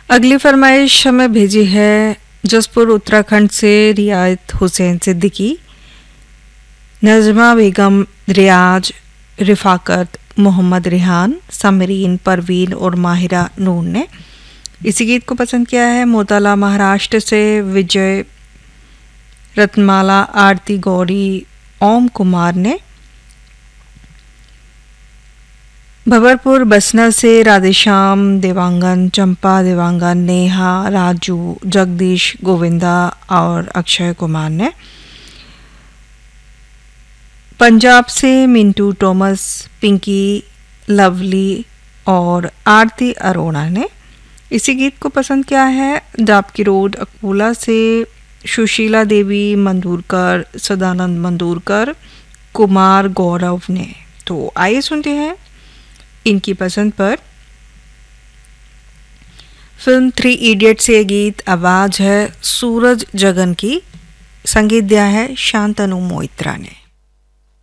अगली फरमाइश हमें भेजी है जसपुर उत्तराखंड से रियायत हुसैन सिद्दीकी, नजमा बेगम, रियाज, रिफाकत, मोहम्मद रिहान, समरीन, परवीन और माहिरा नून ने इसी गीत को पसंद किया है। मोताला महाराष्ट्र से विजय, रत्नमाला, आरती गौरी, ओम कुमार ने, भबरपुर बसना से राधेश्याम देवांगन, चंपा देवांगन, नेहा, राजू, जगदीश, गोविंदा और अक्षय कुमार ने, पंजाब से मिंटू टॉमस, पिंकी, लवली और आरती अरोड़ा ने इसी गीत को पसंद किया है। जापकी रोड अकोला से सुशीला देवी मंदूरकर, सदानंद मंदूरकर, कुमार गौरव ने। तो आइए सुनते हैं इनकी पसंद पर। फिल्म 3 इडियट से गीत, आवाज है सूरज जगन की, संगीत दिया है शांतनु मोइत्रा ने।